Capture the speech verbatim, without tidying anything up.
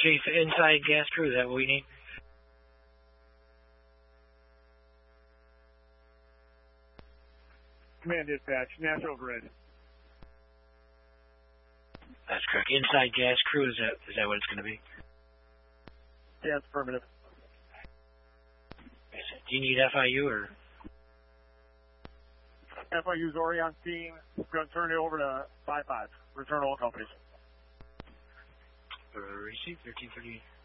Chief, inside gas crew, is that what we need? Command dispatch, National Grid. That's correct. Inside gas crew, is that is that what it's going to be? Yeah, it's affirmative. Do you need F I U or? F I U's already on scene. We're going to turn it over to five five. Return all companies. Receive thirteen thirty.